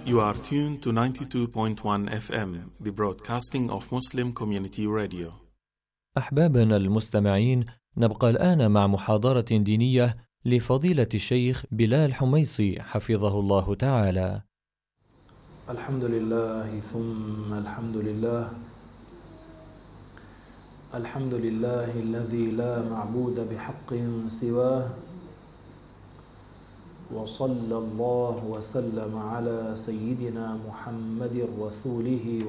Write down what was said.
You are tuned to 92.1 FM, the broadcasting of Muslim Community Radio. أحبابنا المستمعين، نبقى الآن مع محاضرة دينية لفضيلة الشيخ بلال حميصي حفظه الله تعالى. الحمد لله ثم الحمد لله. الحمد لله الذي لا معبود بحق سواه، وصلى الله وسلم على سيدنا محمد رسوله